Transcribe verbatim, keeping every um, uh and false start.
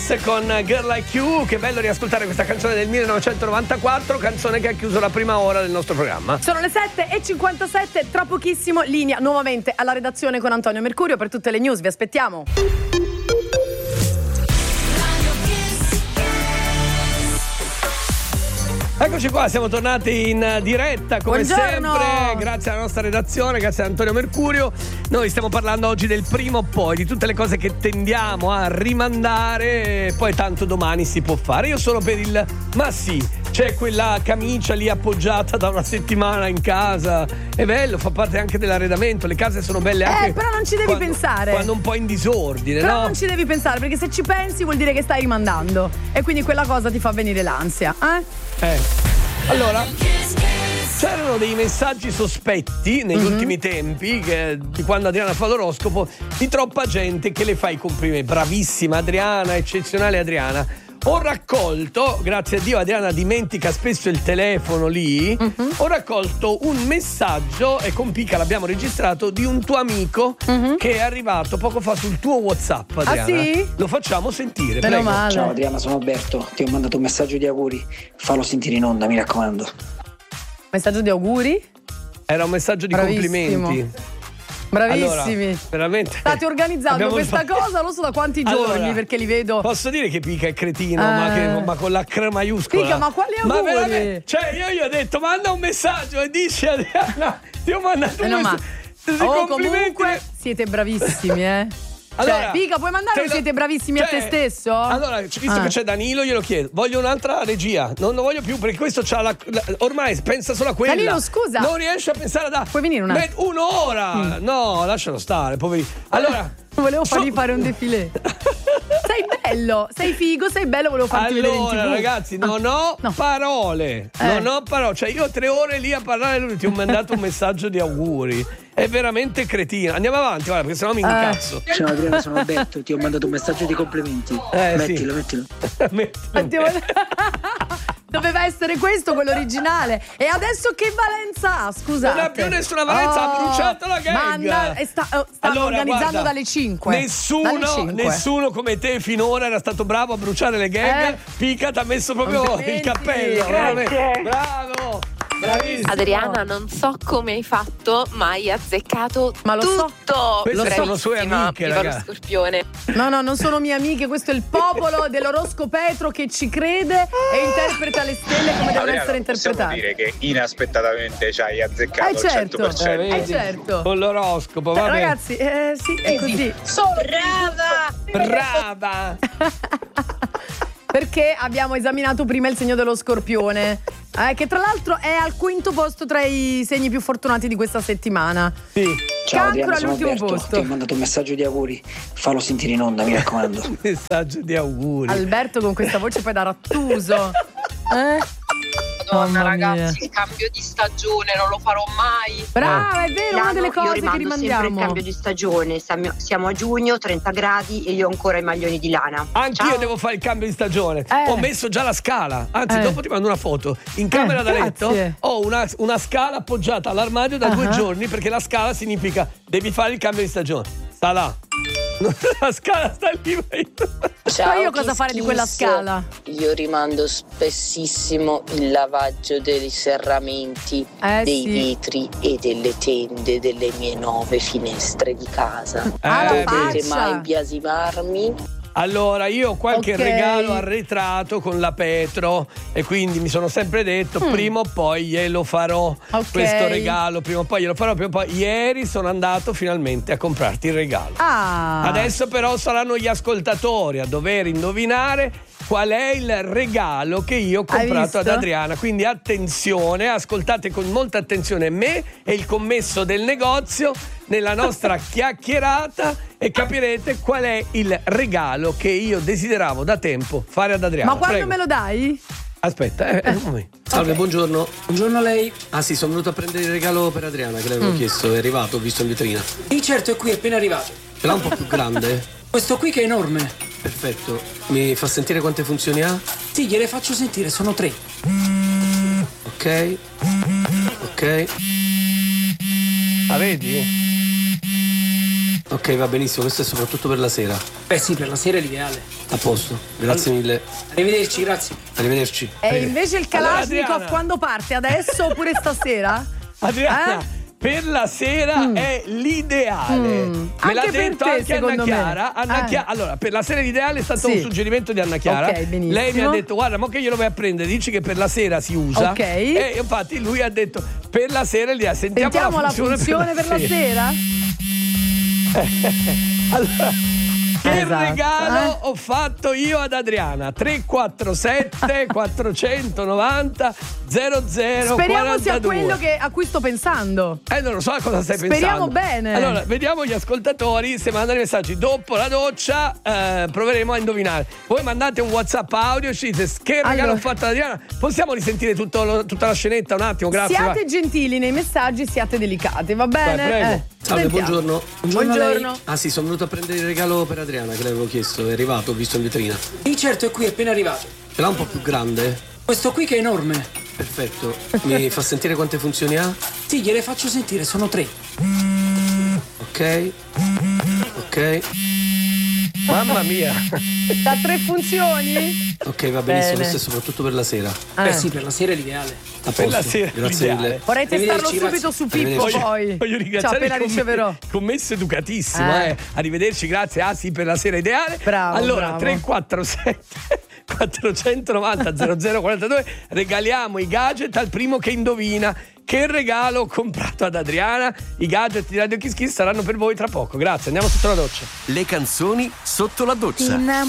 Kiss con Girl Like You. Che bello riascoltare questa canzone del millenovecentonovantaquattro, canzone che ha chiuso la prima ora del nostro programma. Sono le sette e cinquantasette, tra pochissimo linea nuovamente alla redazione con Antonio Mercurio per tutte le news. Vi aspettiamo. Eccoci qua, siamo tornati in diretta come Buongiorno. sempre, grazie alla nostra redazione, grazie ad Antonio Mercurio. Noi stiamo parlando oggi del prima o poi, di tutte le cose che tendiamo a rimandare, poi tanto domani si può fare. Io sono per il ma sì, c'è quella camicia lì appoggiata da una settimana in casa, è bello, fa parte anche dell'arredamento, le case sono belle anche. Eh, però non ci devi quando, pensare. Quando un po' in disordine, Però no? non ci devi pensare, perché se ci pensi vuol dire che stai rimandando e quindi quella cosa ti fa venire l'ansia, eh? Eh. Allora, c'erano dei messaggi sospetti negli mm-hmm. ultimi tempi che, di quando Adriana fa l'oroscopo, di troppa gente che le fa i complimenti. Bravissima Adriana, eccezionale Adriana. Ho raccolto, grazie a Dio Adriana dimentica spesso il telefono lì, mm-hmm. ho raccolto un messaggio, e con Pica l'abbiamo registrato, di un tuo amico mm-hmm. che è arrivato poco fa sul tuo WhatsApp, Adriana. Ah sì? Lo facciamo sentire, Meno prego. male. Ciao Adriana, sono Alberto, ti ho mandato un messaggio di auguri, fallo sentire in onda, mi raccomando. Messaggio di auguri? Era un messaggio di Bravissimo. complimenti. Bravissimi. Allora, veramente state organizzando questa fatto... cosa, lo so da quanti giorni, allora, perché li vedo. Posso dire che Pica è cretino, eh. ma, che, ma con la C maiuscola. Pica, ma quali auguri? Ma veramente, cioè io gli ho detto manda un messaggio e dici Adriana, ti ho mandato eh un no, messaggio. Ma... Oh, complimenti. comunque siete bravissimi, eh. Allora, cioè, Pica, puoi mandare lo... siete bravissimi cioè, a te stesso? Allora, visto ah. che c'è Danilo, glielo chiedo. Voglio un'altra regia. Non lo voglio più, perché questo c'ha la, la ormai pensa solo a quella. Danilo, scusa. Non riesce a pensare a da. Puoi venire una? Met- un'ora. Mm. No, lascialo stare, poverino. Allora, volevo fargli so... fare un defilé. Sei bello, sei figo, sei bello, volevo farti allora, vedere in TV. Allora, ragazzi, non ah. ho no. parole. Eh. Non ho parole. Cioè, io ho tre ore lì a parlare, lui ti ho mandato un messaggio di auguri. È veramente cretino. Andiamo avanti, guarda, perché sennò mi incazzo. Ciao Adriana, sono Alberto, ti ho mandato un messaggio di complimenti. Eh, mettilo, sì. mettilo. mettilo. Doveva essere questo, quello originale. E adesso che valenza ha? Scusate. Non ha più nessuna valenza, oh, ha bruciato la gag. Manda, e sta, oh, stanno allora, organizzando guarda, dalle cinque. Nessuno, dalle cinque. nessuno come te finora era stato bravo a bruciare le gag. Eh. Pica ti ha messo proprio il cappello. Grazie. Bravo. Bravissimo. Adriana, non so come hai fatto, ma hai azzeccato ma lo tutto. So. Queste sono sue amiche, Viva raga. lo Scorpione. No, no, non sono mie amiche, questo è il popolo dell'oroscopetro che ci crede e interpreta le stelle come devono Adriana, essere interpretate. Possiamo dire che inaspettatamente ci hai azzeccato eh certo, il cento per cento. Eh, certo. Con l'oroscopo, va eh, bene. ragazzi, eh, sì, è così. Sono brava! Brava! Perché abbiamo esaminato prima il segno dello Scorpione, eh, che tra l'altro è al quinto posto tra i segni più fortunati di questa settimana. Sì. Ciao Cancro Adriana, sono all'ultimo Alberto, posto. ti ho mandato un messaggio di auguri, fallo sentire in onda, mi raccomando. Messaggio di auguri. Alberto con questa voce poi da rattuso. Eh? Madonna, Mamma mia. ragazzi, il cambio di stagione non lo farò mai. Brava, è vero, una delle Io cose che rimando sempre il rimandiamo. cambio di stagione. Siamo, siamo a giugno, trenta gradi e io ho ancora i maglioni di lana. Anch'io Ciao. devo fare il cambio di stagione. Eh. Ho messo già la scala. Anzi, Eh. dopo ti mando una foto. In camera Eh, da letto grazie. ho una, una scala appoggiata all'armadio da Uh-huh. due giorni, perché la scala significa devi fare il cambio di stagione. Sta là. La scala sta lì. So io cosa fare di quella scala. Io rimando spessissimo il lavaggio dei serramenti, Eh, dei sì. vetri e delle tende delle mie nove finestre di casa. Ah, la Eh, Potete faccia. mai biasimarmi? Allora, io ho qualche Ok. regalo arretrato con la Petro, e quindi mi sono sempre detto prima o poi glielo farò. Ok. Questo regalo prima o poi glielo farò. Prima o poi. Ieri sono andato finalmente a comprarti il regalo. Ah. Adesso però saranno gli ascoltatori a dover indovinare qual è il regalo che io ho Hai comprato ad visto? Adriana. Quindi attenzione, ascoltate con molta attenzione me e il commesso del negozio nella nostra chiacchierata, e capirete qual è il regalo che io desideravo da tempo fare ad Adriana. Ma quando Prego. me lo dai? Aspetta, eh, eh. un momento. Salve, buongiorno. Buongiorno a lei. Ah sì, sono venuto a prendere il regalo per Adriana che le avevo chiesto, è arrivato, ho visto in vetrina. Sì, certo, è qui, è appena arrivato. Ce l'ha un po' più grande? Questo qui che è enorme. Perfetto. Mi fa sentire quante funzioni ha? Sì, gliele faccio sentire, sono tre. Ok. Ok. Ah, vedi? Ok, va benissimo, questo è soprattutto per la sera. Beh sì, per la sera è l'ideale. A posto, grazie mille. Arrivederci, grazie. Arrivederci. E invece il Kalashnikov Allora, Adriana. quando parte? Adesso oppure stasera? Adriana, Eh? per la sera Mm. è l'ideale. Mm. Me l'ha Anche per detto te, anche Anna secondo me. Chiara. Anna Eh. Chia- Allora, per la sera l'ideale è stato Sì. un suggerimento di Anna Chiara. Ok, benissimo. Lei mi ha detto: guarda, mo che glielo vai a prendere, dici che per la sera si usa. Ok. E infatti lui ha detto: per la sera è l'ideale. Sentiamo, Sentiamo la funzione per la sera? Allora, che Esatto, regalo eh? ho fatto io ad Adriana? tre quattro sette quattrocentonovanta zero zero Speriamo sia quarantadue. quello che- a cui sto pensando. Eh, non lo so a cosa stai Speriamo pensando. bene. Allora, vediamo gli ascoltatori se mandano i messaggi. Dopo la doccia eh, proveremo a indovinare. Voi mandate un WhatsApp audio e ci dite che regalo Allora. ho fatto ad Adriana. Possiamo risentire tutto lo- tutta la scenetta un attimo? Grazie. Siate va. gentili nei messaggi, siate delicati, va bene? Vai, prego. Eh, Salve, sentiamo. buongiorno. Buongiorno. Ah sì, sono venuto a prendere il regalo per Adriana che le avevo chiesto, è arrivato, ho visto in vetrina. Sì, certo, è qui, è appena arrivato. Ce l'ha un po' più grande? Questo qui che è enorme. Perfetto. Mi fa sentire quante funzioni ha? Sì, gliele faccio sentire, sono tre. Ok. Ok. Mamma mia. Da tre funzioni? Ok, va benissimo, Bene. questo è soprattutto per la sera. Beh Eh. sì, per la sera è l'ideale. A Per la posto. sera Grazie l'ideale. mille. Vorrei testarlo Arrivederci, subito grazie. su Pippo Arrivederci. poi. Voglio Ciao, ringraziare appena il comm- riceverò. commesso educatissimo. Eh. Eh. Arrivederci, grazie. Ah sì, per la sera ideale. Bravo, Allora, bravo. tre quattro sette quattrocentonovanta zero zero quarantadue regaliamo i gadget al primo che indovina che regalo ho comprato ad Adriana. I gadget di Radio Kiss Kiss saranno per voi tra poco. Grazie, andiamo sotto la doccia. Le canzoni sotto la doccia.